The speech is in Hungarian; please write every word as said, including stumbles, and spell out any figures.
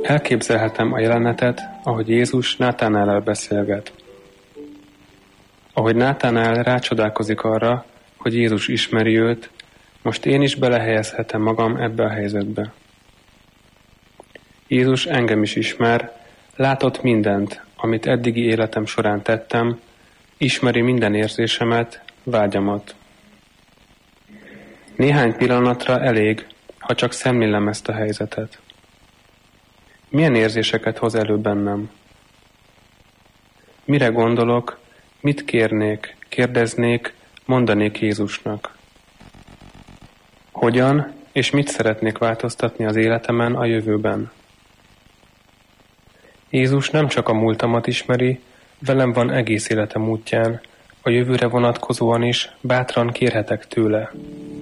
Elképzelhetem a jelenetet, ahogy Jézus Nátánállal beszélget. Ahogy Nátánál rácsodálkozik arra, hogy Jézus ismeri őt, most én is belehelyezhetem magam ebbe a helyzetbe. Jézus engem is ismer, látott mindent, amit eddigi életem során tettem, ismeri minden érzésemet, vágyamat. Néhány pillanatra elég, ha csak szemlélem ezt a helyzetet. Milyen érzéseket hoz elő bennem? Mire gondolok, mit kérnék, kérdeznék, mondanék Jézusnak? Hogyan és mit szeretnék változtatni az életemen a jövőben? Jézus nem csak a múltamat ismeri, velem van egész életem útján, a jövőre vonatkozóan is bátran kérhetek tőle.